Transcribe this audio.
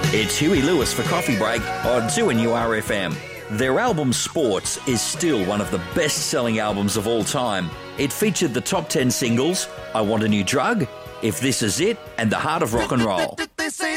It's Huey Lewis for Coffee Break on 2NURFM. Their album Sports is still one of the best-selling albums of all time. It featured the top 10 singles, I Want a New Drug, If This Is It, and The Heart of Rock and Roll. They say